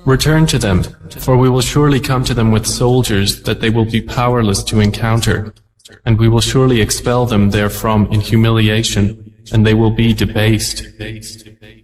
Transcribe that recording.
Return to them, for we will surely come to them with soldiers that they will be powerless to encounter, and we will surely expel them therefrom in humiliation, and they will be debased.